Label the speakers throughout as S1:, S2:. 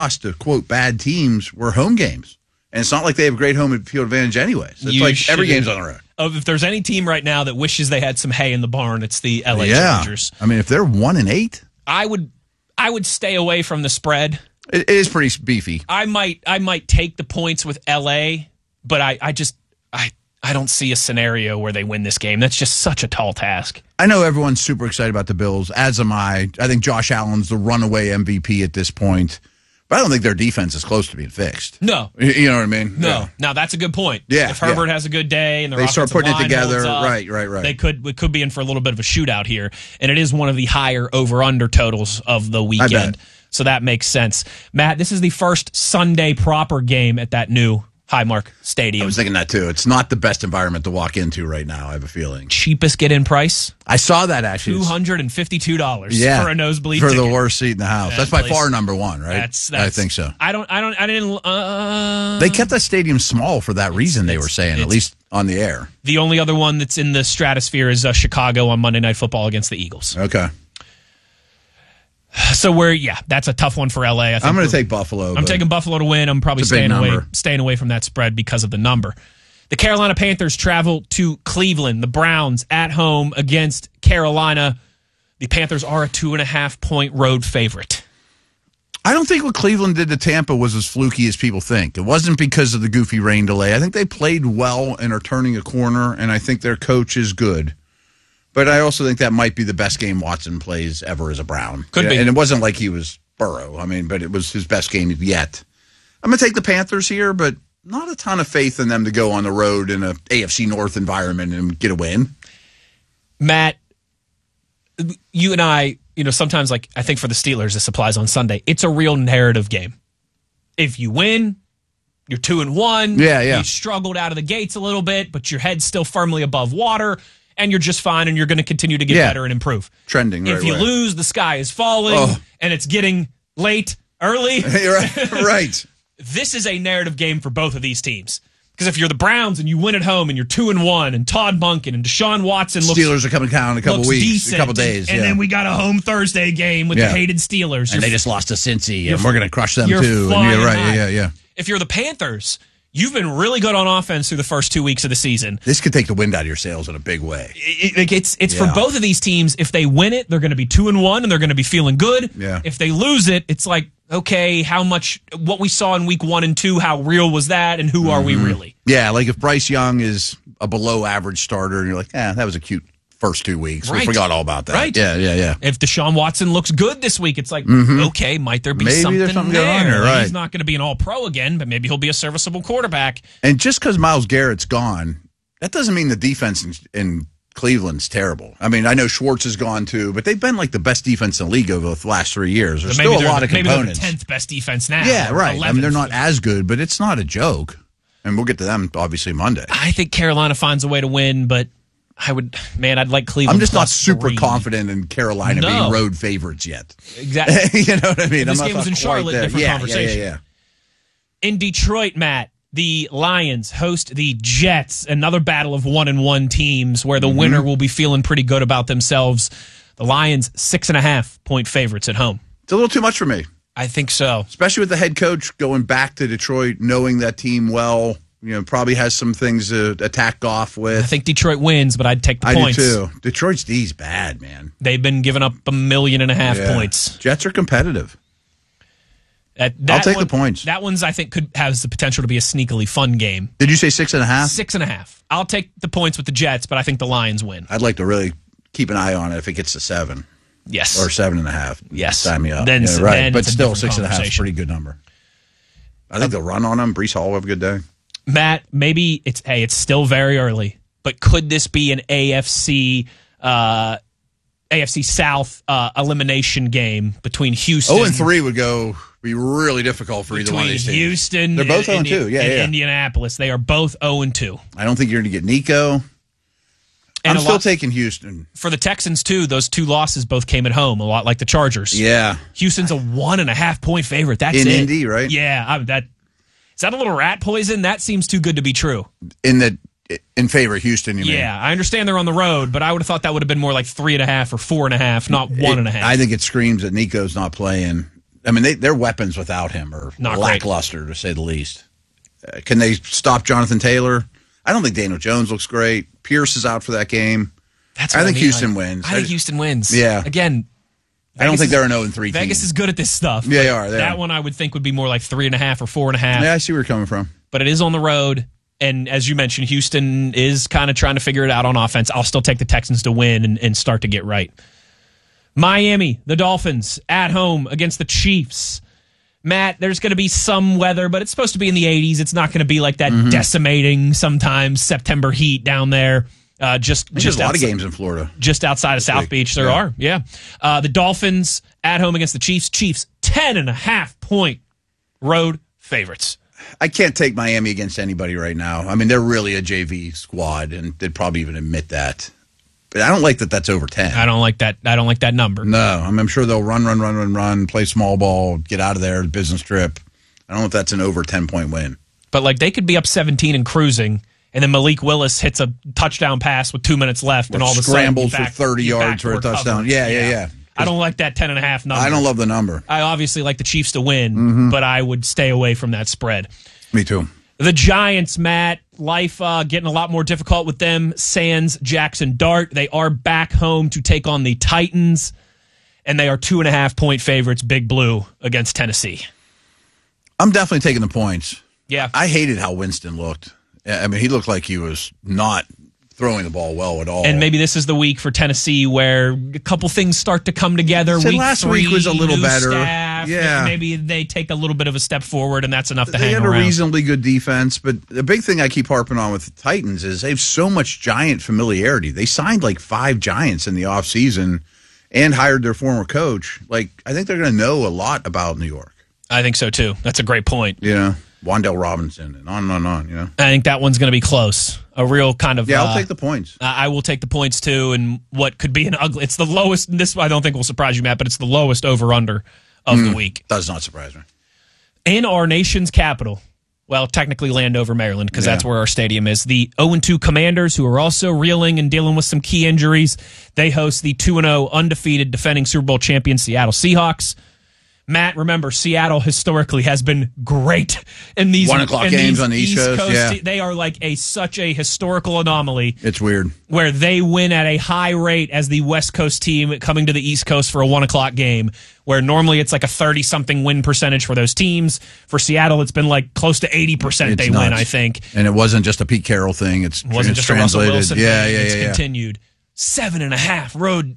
S1: lost to, quote, bad teams were home games. And it's not like they have great home field advantage anyway. So it's like every game's on the road.
S2: If there's any team right now that wishes they had some hay in the barn, it's the LA Chargers.
S1: I mean, if they're 1-8,
S2: I would stay away from the spread.
S1: It is pretty beefy.
S2: I might take the points with LA, but I don't see a scenario where they win this game. That's just such a tall task.
S1: I know everyone's super excited about the Bills, as am I. I think Josh Allen's the runaway MVP at this point. But I don't think their defense is close to being fixed.
S2: No.
S1: You know what I mean?
S2: No.
S1: Yeah.
S2: Now, that's a good point.
S1: Yeah.
S2: If Herbert has a good day and
S1: they start putting it together,
S2: up,
S1: right.
S2: We could be in for a little bit of a shootout here. And it is one of the higher over-under totals of the weekend. So that makes sense. Matt, this is the first Sunday proper game at that new Highmark Stadium.
S1: I was thinking that too. It's not the best environment to walk into right now, I have a feeling.
S2: Cheapest get-in price?
S1: I saw that actually.
S2: $252 for a nosebleed
S1: for
S2: ticket.
S1: the worst seat in the house. That's by far number one, right? I think so.
S2: I didn't.
S1: They kept that stadium small for that reason. They were saying, at least on the air.
S2: The only other one that's in the stratosphere is Chicago on Monday Night Football against the Eagles.
S1: Okay.
S2: So that's a tough one for LA.
S1: I'm going to take Buffalo.
S2: I'm taking Buffalo to win. I'm probably staying away from that spread because of the number. The Carolina Panthers travel to Cleveland. The Browns at home against Carolina. The Panthers are a 2.5-point road favorite.
S1: I don't think what Cleveland did to Tampa was as fluky as people think. It wasn't because of the goofy rain delay. I think they played well and are turning a corner, and I think their coach is good. But I also think that might be the best game Watson plays ever as a Brown.
S2: Could be.
S1: And it wasn't like he was Burrow. I mean, but it was his best game yet. I'm going to take the Panthers here, but not a ton of faith in them to go on the road in a AFC North environment and get a win.
S2: Matt, you and I, sometimes, like, I think for the Steelers, this applies on Sunday. It's a real narrative game. If you win, you're 2-1.
S1: Yeah.
S2: You struggled out of the gates a little bit, but your head's still firmly above water. And you're just fine, and you're going to continue to get better and improve.
S1: Trending,
S2: If you lose, the sky is falling, and it's getting early.
S1: Right.
S2: This is a narrative game for both of these teams. Because if you're the Browns and you win at home and you're 2-1, and Todd Monken and Deshaun Watson
S1: Steelers are coming down in a couple weeks,
S2: decent,
S1: a couple days.
S2: And then we got a home Thursday game with the hated Steelers.
S1: And they just lost to Cincy, and we're going to crush them
S2: you're
S1: too.
S2: And
S1: you're right. Yeah.
S2: If you're the Panthers, you've been really good on offense through the first 2 weeks of the season.
S1: This could take the wind out of your sails in a big way.
S2: It's for both of these teams. If they win it, they're going to be 2-1 and they're going to be feeling good.
S1: Yeah.
S2: If they lose it, it's like, okay, what we saw in week 1 and 2, how real was that, and who are we really?
S1: Yeah, like if Bryce Young is a below average starter, and you're like, that was a cute first 2 weeks.
S2: Right.
S1: We forgot all about that.
S2: Right.
S1: Yeah.
S2: If Deshaun Watson looks good this week, it's like, okay, might there be something
S1: there's something
S2: there?
S1: going on there, right.
S2: He's not going to be an all-pro again, but maybe he'll be a serviceable quarterback.
S1: And just because Myles Garrett's gone, that doesn't mean the defense in Cleveland's terrible. I mean, I know Schwartz is gone too, but they've been like the best defense in the league over the last 3 years. There's still a lot of components.
S2: Maybe they're the 10th best defense now.
S1: Yeah, right. I mean, they're not
S2: 11th.
S1: as good, but it's not a joke. And we'll get to them, obviously, Monday.
S2: I think Carolina finds a way to win, but I'd like Cleveland.
S1: I'm just not super
S2: +3.
S1: confident in Carolina being road favorites yet.
S2: Exactly.
S1: You know what I mean?
S2: This game was in Charlotte, different conversation.
S1: Yeah.
S2: In Detroit, Matt, the Lions host the Jets, another battle of 1-1 teams where the winner will be feeling pretty good about themselves. The Lions, 6.5-point favorites at home.
S1: It's a little too much for me.
S2: I think so.
S1: Especially with the head coach going back to Detroit, knowing that team well. Probably has some things to attack Goff with.
S2: I think Detroit wins, but I'd take the points.
S1: I do too. Detroit's D's bad, man.
S2: They've been giving up 1.5 million points.
S1: Jets are competitive. I'll take the points.
S2: That one's, I think, has the potential to be a sneakily fun game.
S1: Did you say 6.5?
S2: 6.5. I'll take the points with the Jets, but I think the Lions win.
S1: I'd like to really keep an eye on it if it gets to 7.
S2: Yes.
S1: Or 7.5.
S2: Yes.
S1: Sign me up.
S2: Then,
S1: right.
S2: Then
S1: but still, 6.5 is a pretty good number. I think they'll run on them. Breece Hall will have a good day.
S2: Matt, maybe it's still very early, but could this be an AFC South elimination game between Houston?
S1: 0-3 would be really difficult for either one of these teams.
S2: Houston,
S1: they're both 0-2. Yeah.
S2: Indianapolis, they are both 0-2.
S1: I don't think you're going to get Nico. I'm still taking Houston.
S2: For the Texans, too, those 2 losses both came at home, a lot like the Chargers.
S1: Yeah.
S2: Houston's a 1.5-point favorite. That's
S1: in
S2: it.
S1: Indy, right?
S2: Yeah. Is that a little rat poison? That seems too good to be true.
S1: In favor of Houston, you mean?
S2: Yeah, I understand they're on the road, but I would have thought that would have been more like 3.5 or 4.5, not 1.5.
S1: I think it screams that Nico's not playing. I mean, their weapons without him are
S2: not
S1: lackluster, to say the least. Can they stop Jonathan Taylor? I don't think Daniel Jones looks great. Pierce is out for that game. I think Houston wins.
S2: I think Houston wins.
S1: Yeah.
S2: Again,
S1: I don't think they're an 0-3 team.
S2: Vegas is good at this stuff.
S1: Yeah, they are.
S2: That one I would think would be more like 3.5 or 4.5.
S1: Yeah, I see where you're coming from.
S2: But it is on the road. And as you mentioned, Houston is kind of trying to figure it out on offense. I'll still take the Texans to win and start to get right. Miami, the Dolphins, at home against the Chiefs. Matt, there's going to be some weather, but it's supposed to be in the 80s. It's not going to be like that decimating sometimes September heat down there. Just
S1: a lot of games in Florida.
S2: Just outside of South Beach, there are. Yeah. The Dolphins at home against the Chiefs. Chiefs, 10.5-point road favorites.
S1: I can't take Miami against anybody right now. I mean, they're really a JV squad, and they'd probably even admit that. But I don't like that that's over 10.
S2: I don't like that number.
S1: No, I'm sure they'll run, play small ball, get out of there, business trip. I don't know if that's an over 10-point win.
S2: But like they could be up 17 and cruising, and then Malik Willis hits a touchdown pass with 2 minutes left, and all of a sudden
S1: scrambles for 30 yards for a touchdown. Yeah.
S2: I don't like that 10.5 number.
S1: I don't love the number.
S2: I obviously like the Chiefs to win, but I would stay away from that spread.
S1: Me too.
S2: The Giants, Matt, life getting a lot more difficult with them. Sans Jackson Dart. They are back home to take on the Titans, and they are 2.5-point favorites, Big Blue, against Tennessee.
S1: I'm definitely taking the points.
S2: Yeah.
S1: I hated how Winston looked. I mean, he looked like he was not throwing the ball well at all.
S2: And maybe this is the week for Tennessee where a couple things start to come together.
S1: Last week was a little better.
S2: Staff, maybe they take a little bit of a step forward, and that's enough to hang around.
S1: They had a reasonably good defense, but the big thing I keep harping on with the Titans is they have so much Giant familiarity. They signed like 5 Giants in the offseason and hired their former coach. Like, I think they're going to know a lot about New York.
S2: I think so, too. That's a great point.
S1: Yeah. Wan'Dale Robinson and on, you know.
S2: I think that one's going to be close. A real kind of...
S1: Yeah, I'll take the points.
S2: I will take the points, too, and what could be an ugly... It's the lowest... This I don't think will surprise you, Matt, but it's the lowest over-under of the week.
S1: Does not surprise me.
S2: In our nation's capital, well, technically Landover, Maryland, because that's where our stadium is, the 0-2 Commanders, who are also reeling and dealing with some key injuries, they host the 2-0 undefeated defending Super Bowl champion Seattle Seahawks. Matt, remember, Seattle historically has been great in these
S1: 1 o'clock games on the East Coast. Yeah.
S2: They are like such a historical anomaly.
S1: It's weird.
S2: Where they win at a high rate as the West Coast team coming to the East Coast for a 1 o'clock game, where normally it's like a 30-something win percentage for those teams. For Seattle, it's been like close to 80% they win, I think.
S1: And it wasn't just a Pete Carroll thing. It wasn't just translated.
S2: A Russell Wilson thing. It's continued. 7.5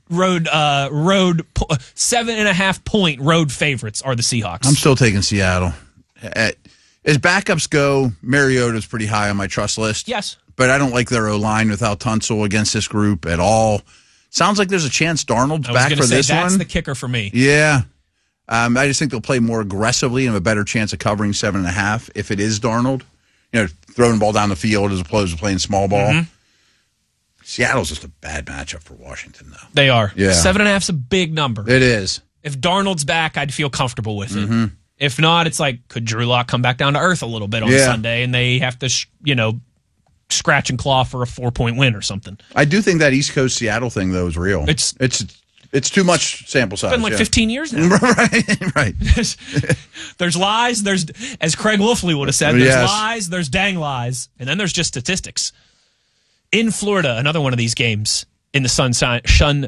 S2: 7.5-point road favorites are the Seahawks.
S1: I'm still taking Seattle. As backups go, Mariota's pretty high on my trust list.
S2: Yes.
S1: But I don't like their O-line without Tunsil against this group at all. Sounds like there's a chance Darnold's back for this one.
S2: That's the kicker for me.
S1: Yeah. I just think they'll play more aggressively and have a better chance of covering 7.5 if it is Darnold. You know, throwing the ball down the field as opposed to playing small ball. Mm-hmm. Seattle's just a bad matchup for Washington, though.
S2: They are.
S1: Yeah.
S2: 7.5's a big number.
S1: It is.
S2: If Darnold's back, I'd feel comfortable with it. If not, it's like, could Drew Lock come back down to earth a little bit on Sunday, and they have to, scratch and claw for a 4-point win or something?
S1: I do think that East Coast Seattle thing, though, is real. It's too much sample size.
S2: It's been like 15 years now.
S1: Right.
S2: There's lies. There's, as Craig Wolfley would have said, there's lies, there's dang lies, and then there's just statistics. In Florida, another one of these games in the Sunshine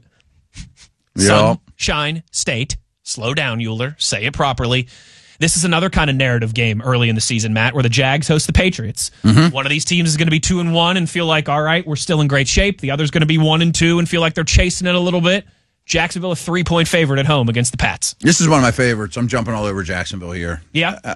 S2: State. Slow down, Euler. Say it properly. This is another kind of narrative game early in the season, Matt, where the Jags host the Patriots. One of these teams is going to be 2-1 and feel like, all right, we're still in great shape. The other's going to be 1-2 and feel like they're chasing it a little bit. Jacksonville, a 3-point favorite at home against the Pats.
S1: This is one of my favorites. I'm jumping all over Jacksonville here.
S2: Yeah.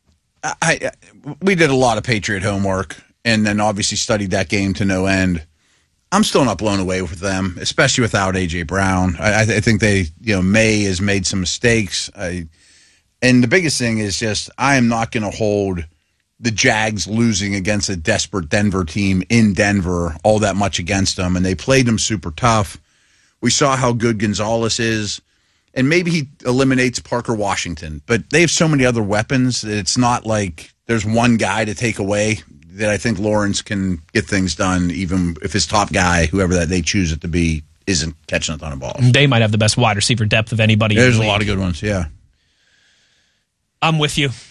S1: We did a lot of Patriot homework and then obviously studied that game to no end. I'm still not blown away with them, especially without A.J. Brown. I think May has made some mistakes. And the biggest thing is just I am not going to hold the Jags losing against a desperate Denver team in Denver all that much against them. And they played them super tough. We saw how good Gonzalez is. And maybe he eliminates Parker Washington. But they have so many other weapons that it's not like there's one guy to take away. That I think Lawrence can get things done, even if his top guy, whoever that they choose it to be, isn't catching a ton of balls.
S2: They might have the best wide receiver depth of anybody.
S1: There's a lot of good ones, yeah.
S2: I'm with you.